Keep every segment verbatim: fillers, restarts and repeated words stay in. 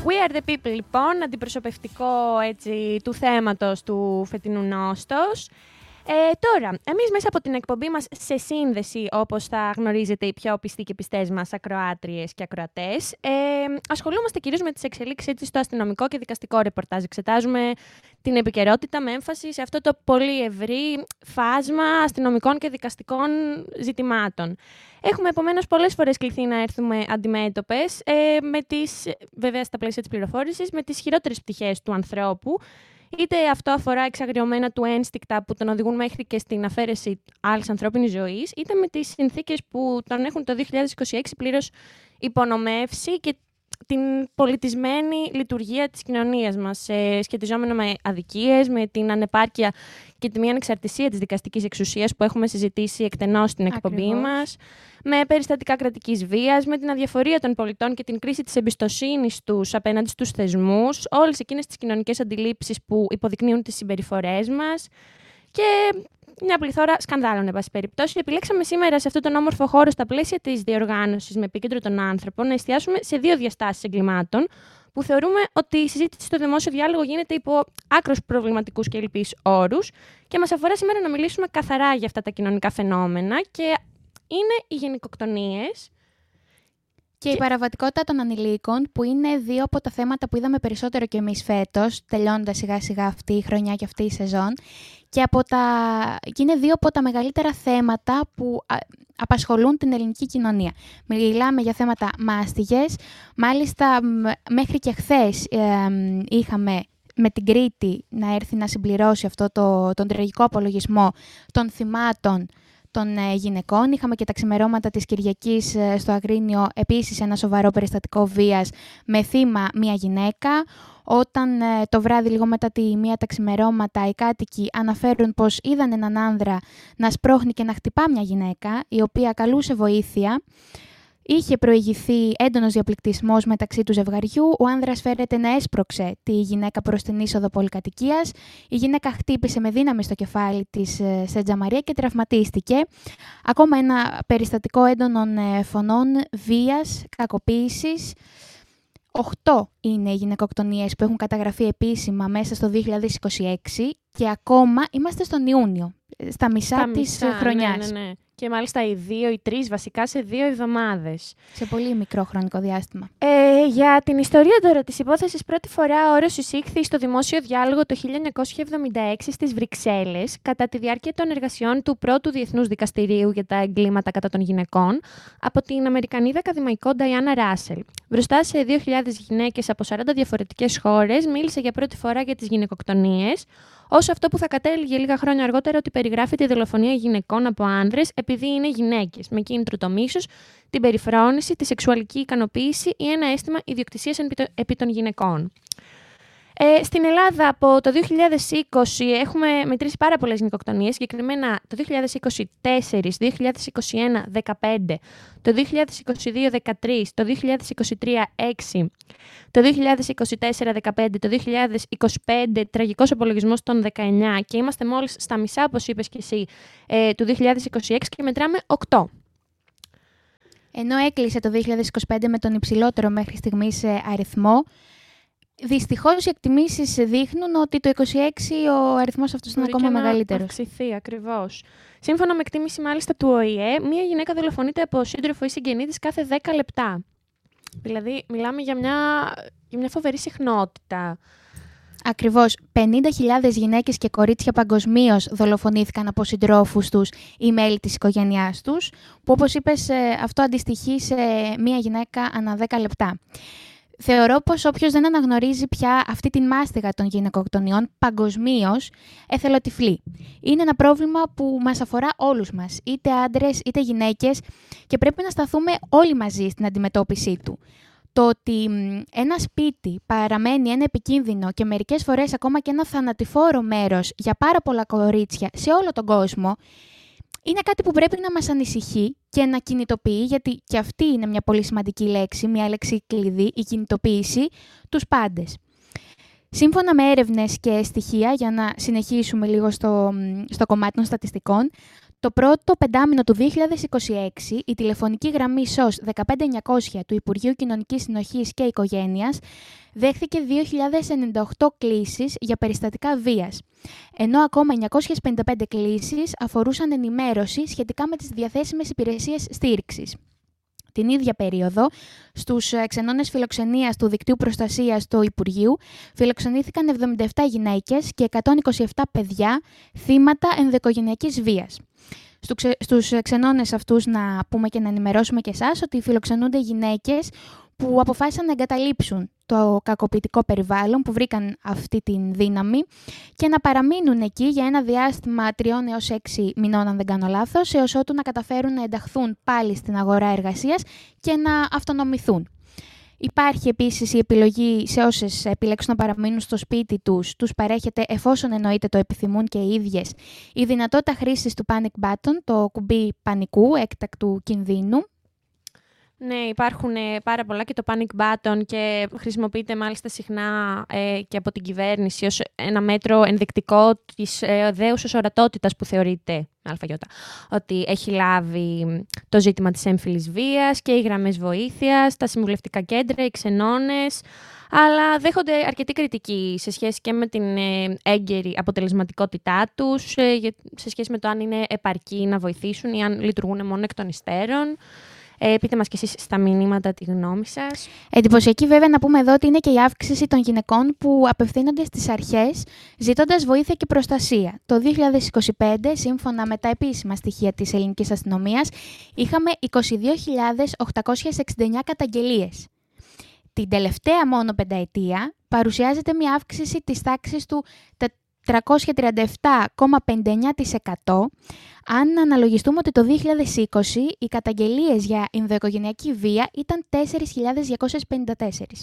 We are the people, λοιπόν, αντιπροσωπευτικό έτσι, του θέματος του φετινού Νόστος. Ε, τώρα, εμείς μέσα από την εκπομπή μας σε σύνδεση, όπως θα γνωρίζετε οι πιο πιστοί και πιστές μας ακροάτριες και ακροατές, ε, ασχολούμαστε κυρίως με τις εξελίξεις έτσι, στο αστυνομικό και δικαστικό ρεπορτάζ. Εξετάζουμε την επικαιρότητα με έμφαση σε αυτό το πολύ ευρύ φάσμα αστυνομικών και δικαστικών ζητημάτων. Έχουμε επομένως πολλές φορές κληθεί να έρθουμε αντιμέτωπες, ε, με τις, βέβαια στα πλαίσια της πληροφόρησης, με τις χειρότερες πτυχές του ανθρώπου. Είτε αυτό αφορά εξαγριωμένα του ένστικτα που τον οδηγούν μέχρι και στην αφαίρεση άλλης ανθρώπινης ζωής, είτε με τις συνθήκες που τον έχουν το δύο χιλιάδες είκοσι έξι πλήρως υπονομεύσει και την πολιτισμένη λειτουργία της κοινωνίας μας, ε, σχετιζόμενο με αδικίες, με την ανεπάρκεια και τη μη ανεξαρτησία της δικαστικής εξουσίας που έχουμε συζητήσει εκτενώς στην εκπομπή Ακριβώς. μας, με περιστατικά κρατικής βίας, με την αδιαφορία των πολιτών και την κρίση της εμπιστοσύνης τους απέναντι στους θεσμούς, όλες εκείνες τις κοινωνικές αντιλήψεις που υποδεικνύουν τις συμπεριφορές μας και μια πληθώρα σκανδάλων, εν πάση περιπτώσει. Επιλέξαμε σήμερα σε αυτόν τον όμορφο χώρο, στα πλαίσια της διοργάνωσης με επίκεντρο τον άνθρωπο, να εστιάσουμε σε δύο διαστάσεις εγκλημάτων, που θεωρούμε ότι η συζήτηση στο δημόσιο διάλογο γίνεται υπό άκρως προβληματικούς και λυπείς όρους και μας αφορά σήμερα να μιλήσουμε καθαρά για αυτά τα κοινωνικά φαινόμενα και είναι οι γυναικοκτονίες. Και η παραβατικότητα των ανηλίκων, που είναι δύο από τα θέματα που είδαμε περισσότερο και εμείς φέτος, τελειώνοντας σιγά σιγά αυτή η χρονιά και αυτή η σεζόν. Και, από τα... και είναι δύο από τα μεγαλύτερα θέματα που α... απασχολούν την ελληνική κοινωνία. Μιλάμε για θέματα μάστιγες. Μάλιστα, μέχρι και χθες ε, είχαμε με την Κρήτη να έρθει να συμπληρώσει αυτό το... τον τραγικό απολογισμό των θυμάτων των ε, γυναικών. Είχαμε και τα ξημερώματα της Κυριακής ε, στο Αγρίνιο, επίσης ένα σοβαρό περιστατικό βίας με θύμα μία γυναίκα. Όταν ε, το βράδυ, λίγο μετά τη μία τα ξημερώματα, οι κάτοικοι αναφέρουν πως είδαν έναν άνδρα να σπρώχνει και να χτυπά μια γυναίκα, η οποία καλούσε βοήθεια. Είχε προηγηθεί έντονος διαπληκτισμός μεταξύ του ζευγαριού. Ο άνδρας φέρεται να έσπρωξε τη γυναίκα προς την είσοδο πολυκατοικίας. Η γυναίκα χτύπησε με δύναμη στο κεφάλι της σε τζαμαρία και τραυματίστηκε. Ακόμα ένα περιστατικό έντονων φωνών, βίας, κακοποίησης. Οχτώ είναι οι γυναικοκτονίες που έχουν καταγραφεί επίσημα μέσα στο δύο χιλιάδες είκοσι έξι και ακόμα είμαστε στον Ιούνιο, στα μισά στα της μισά, χρονιάς. Ναι, ναι, ναι. Και μάλιστα οι δύο, οι τρεις βασικά σε δύο εβδομάδες. Σε πολύ μικρό χρονικό διάστημα. Ε, για την ιστορία τώρα της υπόθεσης, πρώτη φορά ο όρος εισήχθη στο δημόσιο διάλογο το χίλια εννιακόσια εβδομήντα έξι στις Βρυξέλλες, κατά τη διάρκεια των εργασιών του πρώτου Διεθνούς Δικαστηρίου για τα εγκλήματα κατά των γυναικών, από την Αμερικανίδα ακαδημαϊκό Νταϊάννα Ράσελ. Μπροστά σε δύο χιλιάδες γυναίκες από σαράντα διαφορετικές χώρες, μίλησε για πρώτη φορά για τις γυναικοκτονίες, ως αυτό που θα κατέληγε λίγα χρόνια αργότερα ότι περιγράφει τη δολοφονία γυναικών από άνδρες επειδή είναι γυναίκες, με κίνητρο το μίσος, την περιφρόνηση, τη σεξουαλική ικανοποίηση ή ένα αίσθημα ιδιοκτησίας επί των γυναικών. Ε, στην Ελλάδα από το δύο χιλιάδες είκοσι έχουμε μετρήσει πάρα πολλές γυναικοκτονίες, συγκεκριμένα το δύο χιλιάδες είκοσι τέσσερα, δύο χιλιάδες είκοσι ένα δεκαπέντε, το δύο χιλιάδες είκοσι δύο δεκατρία, το δύο χιλιάδες είκοσι τρία έξι, το δύο χιλιάδες είκοσι τέσσερα δεκαπέντε, το δύο χιλιάδες είκοσι πέντε τραγικός απολογισμός των δεκαεννιά και είμαστε μόλις στα μισά, όπως είπες και εσύ, ε, του δύο χιλιάδες είκοσι έξι και μετράμε οκτώ. Ενώ έκλεισε το δύο χιλιάδες είκοσι πέντε με τον υψηλότερο μέχρι στιγμής αριθμό, δυστυχώς οι εκτιμήσεις δείχνουν ότι το είκοσι έξι ο αριθμός αυτός είναι ακόμα μεγαλύτερος. Αυξηθεί, ακριβώς. Σύμφωνα με εκτίμηση μάλιστα του Ο Η Ε, μία γυναίκα δολοφονείται από σύντροφο ή συγγενή της κάθε δέκα λεπτά. Δηλαδή, μιλάμε για μια, για μια φοβερή συχνότητα. Ακριβώς. πενήντα χιλιάδες γυναίκες και κορίτσια παγκοσμίως δολοφονήθηκαν από συντρόφους τους ή μέλη της οικογένειάς τους, που όπως είπες αυτό αντιστοιχεί σε μία γυναίκα ανά δέκα λεπτά. Θεωρώ πως όποιος δεν αναγνωρίζει πια αυτή την μάστιγα των γυναικοκτονιών παγκοσμίως εθελοτυφλεί. Είναι ένα πρόβλημα που μας αφορά όλους μας, είτε άντρες είτε γυναίκες, και πρέπει να σταθούμε όλοι μαζί στην αντιμετώπιση του. Το ότι ένα σπίτι παραμένει ένα επικίνδυνο και μερικές φορές ακόμα και ένα θανατηφόρο μέρος για πάρα πολλά κορίτσια σε όλο τον κόσμο, είναι κάτι που πρέπει να μας ανησυχεί και να κινητοποιεί, γιατί και αυτή είναι μια πολύ σημαντική λέξη, μια λέξη κλειδί, η κινητοποίηση, τους πάντες. Σύμφωνα με έρευνες και στοιχεία, για να συνεχίσουμε λίγο στο, στο κομμάτι των στατιστικών, Το πρώτο πεντάμηνο του δύο χιλιάδες είκοσι έξι, η τηλεφωνική γραμμή σος δεκαπέντε εννιακόσια του Υπουργείου Κοινωνικής Συνοχής και Οικογένειας δέχθηκε δύο χιλιάδες ενενήντα οκτώ κλήσεις για περιστατικά βίας, ενώ ακόμα εννιακόσιες πενήντα πέντε κλήσεις αφορούσαν ενημέρωση σχετικά με τις διαθέσιμες υπηρεσίες στήριξης. Την ίδια περίοδο, στους ξενώνες φιλοξενίας του Δικτύου Προστασίας του Υπουργείου φιλοξενήθηκαν εβδομήντα επτά γυναίκες και εκατόν είκοσι επτά παιδιά θύματα ενδοοικογενειακής βίας. Στους ξενώνες αυτούς να πούμε και να ενημερώσουμε και εσάς ότι φιλοξενούνται γυναίκες που αποφάσισαν να εγκαταλείψουν το κακοποιητικό περιβάλλον, που βρήκαν αυτή την δύναμη και να παραμείνουν εκεί για ένα διάστημα τριών έως έξι μηνών, αν δεν κάνω λάθος, έως ότου να καταφέρουν να ενταχθούν πάλι στην αγορά εργασίας και να αυτονομηθούν. Υπάρχει επίσης η επιλογή σε όσες επιλέξουν να παραμείνουν στο σπίτι τους, τους παρέχεται, εφόσον εννοείται το επιθυμούν και οι ίδιες, η δυνατότητα χρήσης του panic button, το κουμπί πανικού, έκτακτου κινδύνου. Ναι, υπάρχουν ε, πάρα πολλά και το panic button και χρησιμοποιείται μάλιστα συχνά ε, και από την κυβέρνηση ως ένα μέτρο ενδεικτικό της ε, δέουσας ορατότητας που θεωρείται αλφαγιώτα, ότι έχει λάβει το ζήτημα της έμφυλης βίας και οι γραμμές βοήθειας, τα συμβουλευτικά κέντρα, οι ξενώνες, αλλά δέχονται αρκετή κριτική σε σχέση και με την ε, έγκαιρη αποτελεσματικότητά τους, ε, σε σχέση με το αν είναι επαρκή να βοηθήσουν ή αν λειτουργούν μόνο εκ των υστέρων. Ε, πείτε μας και εσείς στα μηνύματα τη γνώμη σας. Εντυπωσιακή βέβαια να πούμε εδώ ότι είναι και η αύξηση των γυναικών που απευθύνονται στις αρχές ζητώντας βοήθεια και προστασία. Το δύο χιλιάδες είκοσι πέντε, σύμφωνα με τα επίσημα στοιχεία της ελληνικής αστυνομίας, είχαμε είκοσι δύο χιλιάδες οκτακόσιες εξήντα εννέα καταγγελίες. Την τελευταία μόνο πενταετία παρουσιάζεται μια αύξηση της τάξης του τριακόσια τριάντα επτά κόμμα πενήντα εννέα τοις εκατό, αν αναλογιστούμε ότι το δύο χιλιάδες είκοσι οι καταγγελίες για ενδοοικογενειακή βία ήταν τέσσερις χιλιάδες διακόσιες πενήντα τέσσερα.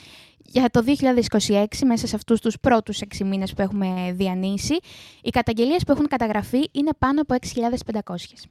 Για το δύο χιλιάδες είκοσι έξι, μέσα σε αυτούς τους πρώτους έξι μήνες που έχουμε διανύσει, οι καταγγελίες που έχουν καταγραφεί είναι πάνω από έξι χιλιάδες πεντακόσιες.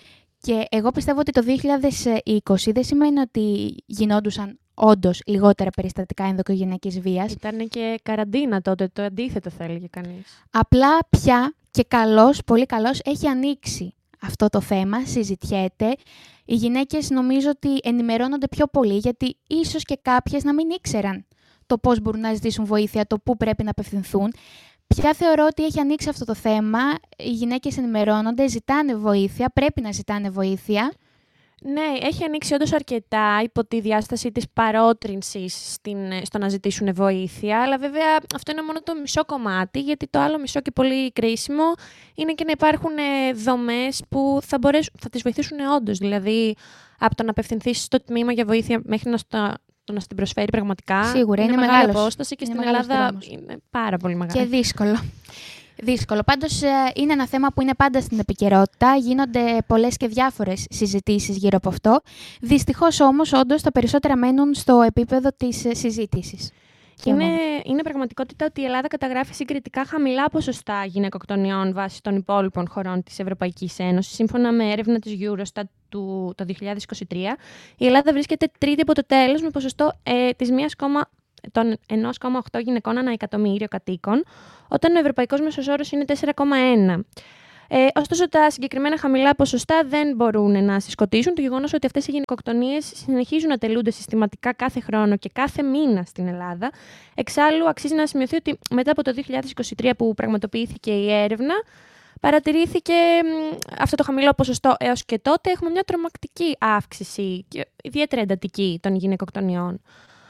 Και εγώ πιστεύω ότι το δύο χιλιάδες είκοσι δεν σημαίνει ότι γινόντουσαν όντως λιγότερα περιστατικά ενδοοικογενειακής βίας. Ήταν και καραντίνα τότε, το αντίθετο θα έλεγε κανείς. Απλά πια και καλώς, πολύ καλώς, έχει ανοίξει αυτό το θέμα, συζητιέται. Οι γυναίκες νομίζω ότι ενημερώνονται πιο πολύ, γιατί ίσως και κάποιες να μην ήξεραν το πώς μπορούν να ζητήσουν βοήθεια, το πού πρέπει να απευθυνθούν. Πια θεωρώ ότι έχει ανοίξει αυτό το θέμα, οι γυναίκες ενημερώνονται, ζητάνε βοήθεια, πρέπει να ζητάνε βοήθεια. Ναι, έχει ανοίξει όντως αρκετά υπό τη διάσταση της παρότρινσης στην, στο να ζητήσουν βοήθεια, αλλά βέβαια αυτό είναι μόνο το μισό κομμάτι, γιατί το άλλο μισό και πολύ κρίσιμο είναι και να υπάρχουν δομές που θα, μπορέσουν, θα τις βοηθήσουν όντως, δηλαδή από το να απευθυνθείς στο τμήμα για βοήθεια μέχρι να, στο, το να στην προσφέρει πραγματικά. Σίγουρα, είναι, είναι μεγάλη απόσταση και στην Ελλάδα δρόμος. Είναι πάρα πολύ μεγάλη. Και δύσκολο. Δύσκολο. Πάντως είναι ένα θέμα που είναι πάντα στην επικαιρότητα. Γίνονται πολλές και διάφορες συζητήσεις γύρω από αυτό. Δυστυχώς όμως, όντως, τα περισσότερα μένουν στο επίπεδο της συζήτησης. Είναι, είναι πραγματικότητα ότι η Ελλάδα καταγράφει συγκριτικά χαμηλά ποσοστά γυναικοκτονιών βάσει των υπόλοιπων χωρών της Ευρωπαϊκής Ένωσης. Σύμφωνα με έρευνα της Eurostat του το δύο χιλιάδες είκοσι τρία, η Ελλάδα βρίσκεται τρίτη από το τέλος με ποσοστό ε, της μία κόμμα ένα οκτώ γυναικών ανά εκατομμύριο κατοίκων, όταν ο ευρωπαϊκός μέσος όρος είναι τέσσερα κόμμα ένα. Ε, ωστόσο, τα συγκεκριμένα χαμηλά ποσοστά δεν μπορούν να συσκοτήσουν το γεγονός ότι αυτές οι γυναικοκτονίες συνεχίζουν να τελούνται συστηματικά κάθε χρόνο και κάθε μήνα στην Ελλάδα. Εξάλλου, αξίζει να σημειωθεί ότι μετά από το δύο χιλιάδες είκοσι τρία που πραγματοποιήθηκε η έρευνα, παρατηρήθηκε αυτό το χαμηλό ποσοστό. Έως και τότε έχουμε μια τρομακτική αύξηση, και ιδιαίτερα εντατική, των γυναικοκτονιών.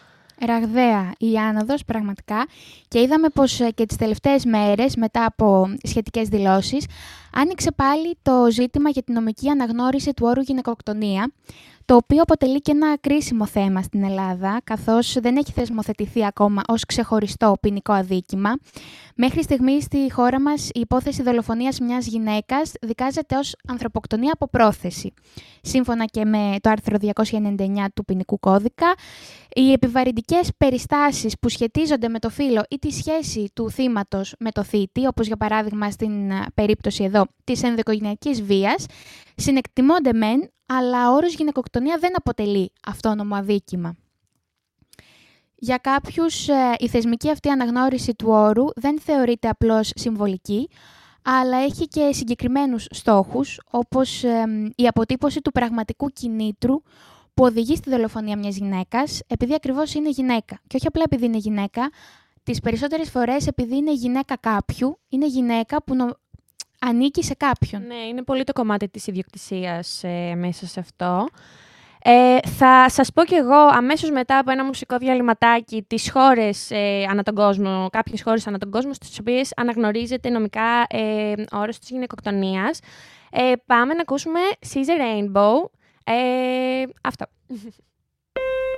Ραγδαία η άνοδος πραγματικά, και είδαμε πως και τις τελευταίες μέρες μετά από σχετικές δηλώσεις άνοιξε πάλι το ζήτημα για την νομική αναγνώριση του όρου γυναικοκτονία, το οποίο αποτελεί και ένα κρίσιμο θέμα στην Ελλάδα, καθώς δεν έχει θεσμοθετηθεί ακόμα ως ξεχωριστό ποινικό αδίκημα. Μέχρι στιγμή στη χώρα μας η υπόθεση δολοφονίας μιας γυναίκας δικάζεται ως ανθρωποκτονία από πρόθεση. Σύμφωνα και με το άρθρο διακόσια ενενήντα εννέα του ποινικού κώδικα, οι επιβαρυντικές περιστάσεις που σχετίζονται με το φύλο ή τη σχέση του θύματος με το θήτη, όπως για παράδειγμα στην περίπτωση εδώ της ενδοοικογενειακής βίας, συνεκτιμώνται μεν, αλλά ο όρος γυναικοκτονία δεν αποτελεί αυτόνομο αδίκημα. Για κάποιους, η θεσμική αυτή αναγνώριση του όρου δεν θεωρείται απλώς συμβολική, αλλά έχει και συγκεκριμένους στόχους, όπως ε, η αποτύπωση του πραγματικού κινήτρου που οδηγεί στη δολοφονία μιας γυναίκας, επειδή ακριβώς είναι γυναίκα. Και όχι απλά επειδή είναι γυναίκα, τις περισσότερες φορές επειδή είναι γυναίκα κάποιου, είναι γυναίκα που νο... ανήκει σε κάποιον. Ναι, είναι πολύ το κομμάτι της ιδιοκτησίας ε, μέσα σε αυτό. Ε, θα σας πω κι εγώ αμέσως μετά από ένα μουσικό διαλυματάκι τις χώρες ε, ανά τον κόσμο, κάποιες χώρες ανά τον κόσμο, στις οποίες αναγνωρίζεται νομικά ε, ο όρος της γυναικοκτονίας. Ε, πάμε να ακούσουμε Caesar Rainbow. Ε, αυτό.